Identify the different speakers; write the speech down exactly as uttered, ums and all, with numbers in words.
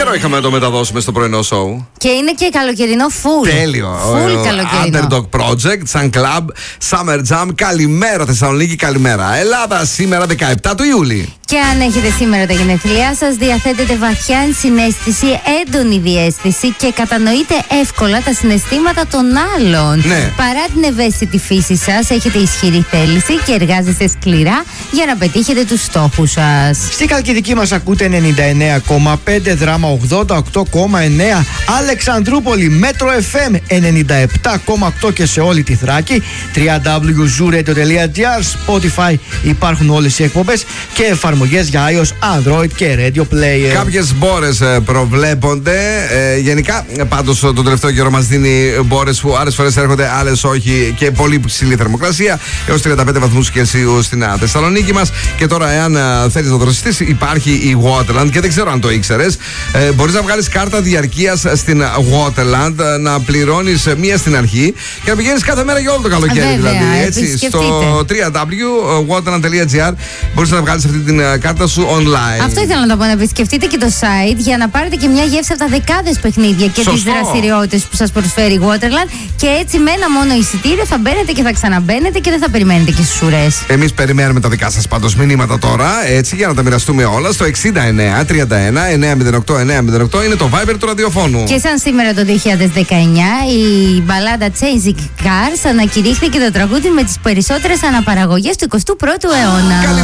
Speaker 1: καιρό είχαμε να το μεταδώσουμε στο πρωινό σοου.
Speaker 2: Και είναι και καλοκαιρινό full.
Speaker 1: Τέλειο.
Speaker 2: Full καλοκαιρινό.
Speaker 1: Underdog Project, Sun Club, Summer Jam. Καλημέρα Θεσσαλονίκη, καλημέρα Ελλάδα. Σήμερα δεκαεπτά του Ιούλη.
Speaker 2: Και αν έχετε σήμερα τα γενέθλιά σας, διαθέτετε βαθιά ενσυναίσθηση, έντονη διαίσθηση και κατανοείτε εύκολα τα συναισθήματα των άλλων.
Speaker 1: Ναι.
Speaker 2: Παρά την ευαίσθητη φύση σας, έχετε ισχυρή θέληση και εργάζεστε σκληρά για να πετύχετε τους στόχους σας.
Speaker 3: Στη Καλκιδική μας ακούτε ενενήντα εννέα κόμμα πέντε, Δράμα ογδόντα οκτώ κόμμα εννέα, Αλεξανδρούπολη Μέτρο εφ εμ ενενήντα επτά κόμμα οκτώ και σε όλη τη Θράκη, double-u double-u double-u τελεία zoo radio τελεία gr, Spotify, υπάρχουν όλες οι εκπομπές και εφαρμογές για iOS, Android και Radio Player.
Speaker 1: Κάποιες μπόρες ε, προβλέπονται. Ε, γενικά, ε, πάντως το τελευταίο καιρό μας δίνει μπόρες που άλλες φορές έρχονται, άλλες όχι, και πολύ ψηλή θερμοκρασία, έως τριάντα πέντε βαθμούς Κελσίου στην α, Θεσσαλονίκη μας. Και τώρα, εάν α, θέλεις να δροσιστείς, υπάρχει η Waterland και δεν ξέρω αν το ήξερες. Ε, μπορείς να βγάλεις κάρτα διαρκείας στην Waterland, να πληρώνεις μία στην αρχή και να πηγαίνεις κάθε μέρα για όλο το καλοκαίρι.
Speaker 2: Βέβαια,
Speaker 1: δηλαδή,
Speaker 2: έτσι,
Speaker 1: έτσι, στο
Speaker 2: σκεφτείτε.
Speaker 1: double-u double-u double-u τελεία waterland τελεία gr μπορείς να βγάλεις αυτή την α, κάρτα σου online.
Speaker 2: Αυτό ήθελα να το πω, να επισκεφτείτε και το site για να πάρετε και μια γεύση από τα δεκάδες παιχνίδια και τις δραστηριότητες που σας προσφέρει η Waterland. Και έτσι με ένα μόνο εισιτήριο θα μπαίνετε και θα ξαναμπαίνετε και δεν θα περιμένετε και στις ουρές.
Speaker 1: Εμείς περιμένουμε τα δικά σας πάντως μηνύματα τώρα, έτσι, για να τα μοιραστούμε όλα. Στο εξήντα εννέα τριάντα ένα εννιακόσια οκτώ εννιακόσια οκτώ είναι το Viber του ραδιοφώνου.
Speaker 2: Και σαν σήμερα το δύο χιλιάδες δεκαεννιά η μπαλάντα Chasing Cars ανακηρύχθηκε το τραγούδι με τις περισσότερες αναπαραγωγές του εικοστού πρώτου αιώνα.